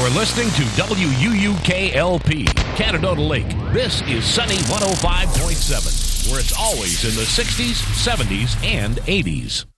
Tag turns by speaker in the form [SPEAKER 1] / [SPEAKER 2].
[SPEAKER 1] You're listening to WUUKLP, Canandaigua Lake. This is Sunny 105.7, where it's always in the 60s, 70s, and 80s.